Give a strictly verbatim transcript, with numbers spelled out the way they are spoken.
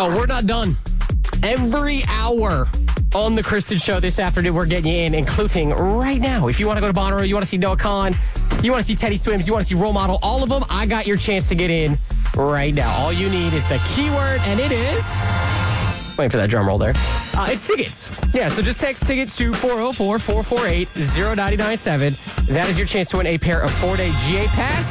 Oh, we're not done. Every hour on the Kristen Show this afternoon, we're getting you in, including right now. If you want to go to Bonnaroo, you want to see Noah Khan, you want to see Teddy Swims, you want to see Role Model, all of them, I got your chance to get in right now. All you need is the keyword, and it is... Waiting for that drum roll there. Uh, it's tickets. Yeah, so just text tickets to four oh four, four four eight, oh nine nine seven. That is your chance to win a pair of four-day G A Pass.